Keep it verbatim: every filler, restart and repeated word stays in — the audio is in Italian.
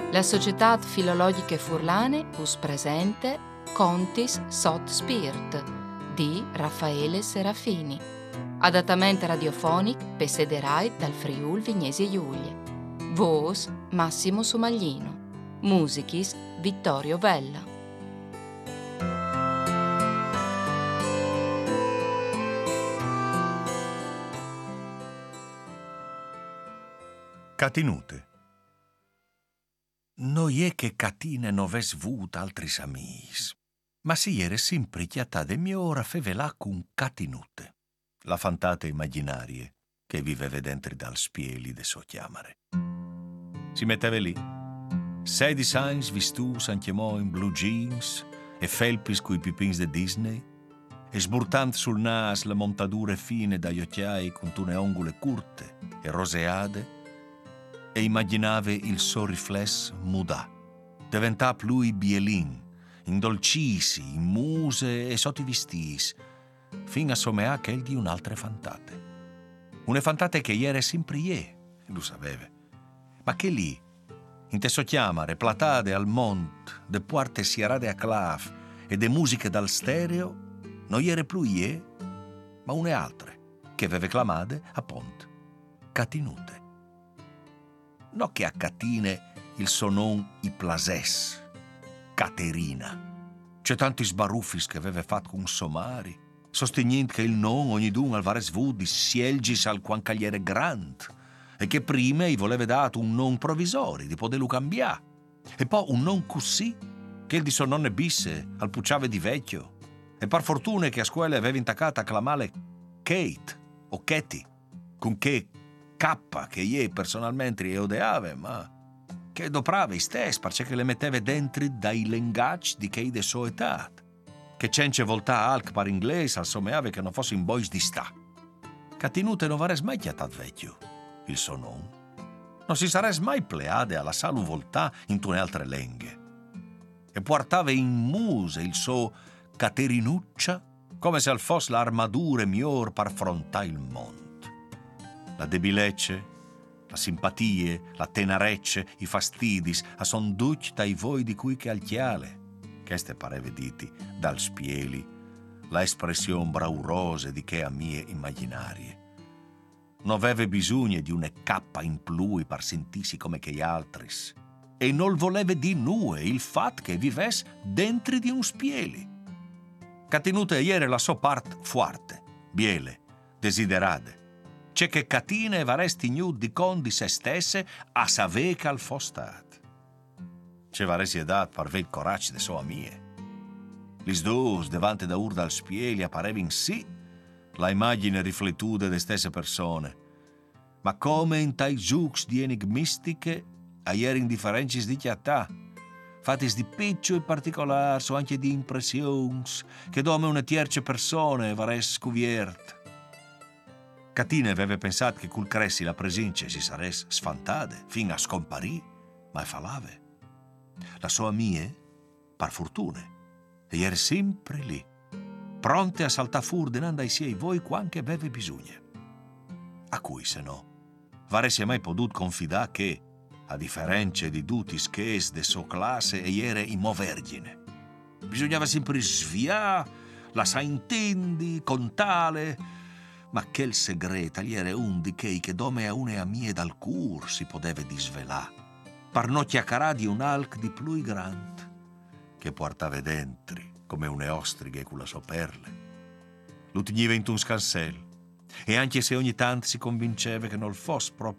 La Società Filologiche Furlane us presente Contis sot Spirt di Raffaele Serafini. Adattamento radiofonico per sede Rai dal Friul Vignesi Giulie. Voce Massimo Somaglino. Musichis Vittorio Vella. Catinute. Noi è che catine noves vut altris amis, ma si ere sempre chiatà de mia ora fevelà con catinute, la fantate immaginarie che viveve dentro dal spieli de so chiamare. Si metteva lì, sei designs vistus anchiamò in blue jeans e felpis coi pipins de Disney, e sburtant sul nas le montadure fine dagli occhiai con tune ongule curte e roseade, e immaginave il suo riflesso mudà, diventà plui bielin, indolcisi, in muse e sotto i vestis, fin a someà che di un'altre fantate. Une fantate che ieri sempre ie, lo sapeve, ma che lì, in te so chiamare, platade al mont, de puarte sierade a clav e de musiche dal stereo, non ieri più ie, ma une altre, che aveve clamade a pont, catinute. No che a catine il sonon i plasès, Caterina. C'è tanti sbaruffis che aveva fatto con somari, sostenendo che il non ogni dun al vares vudi sielgis al quancagliere grand, e che prima gli voleva dato un non provvisori di poterlo cambiare, e poi un non così che il di suo nonne bisse al pucciave di vecchio, e par fortuna che a scuola aveva intaccata a clamare Kate o Katy, con che K che io personalmente io odiava, ma che doprava i stessi perché le metteva dentro dai linguaggi di che de sua età, che cence volta alc par inglese al someave che non fosse in bois di sta. Catinute non vares mai chiatat vecchio, il suo non. Non si sares mai pleade alla salu voltà in tune altre lenghe. E portava in muse il suo Caterinuccia come se al fosse l'armadura miglior par frontà il mondo. La debilecce, la simpatie, la tenarecce, i fastidis, a son duc dai voi di cui che al chiale, che ste pareve diti, dal spieli, la espressione braurose di che a mie immaginarie. Non aveva bisogno di una cappa in plui per sentirsi come che gli altris, e non voleva di nue il fat che vives dentro di un spieli. Catinute ieri la sua part forte, biele, desiderade, c'è che catine varesti gnu di con di se stesse a savè che al fostat. C'è varesi dat per vel coraggio de sua mie. Lis dos davanti da urda al spieli appareva in sì la immagine riflettuta de stesse persone, ma come in tai giux di enigmistiche a ieri indifferencis di chiattà, fatis di piccio e particolars o anche di impressions che dome una tierce persone vares scuviert. Catine aveva pensato che col cressi la presenza si sares sfantade fin a scomparì, ma falave. La sua mie, par fortune, e era sempre lì, pronte a saltar fur denanda ai siei voi quanche aveva bisogno. A cui, se no, varesse mai potuto confidare che, a differenza di tutti ches de sua classe, e era immo vergine. Bisognava sempre sviare, la sa intendi, contale, ma quel segreto gli era un di che che dome a une amie dal cur si poteva disvelà, per non chiacchierare di un alc di più grand, che portava dentri come une ostrighe con la sua perle. Lo teniva in un scansel, e anche se ogni tanto si convinceva che non fosse proprio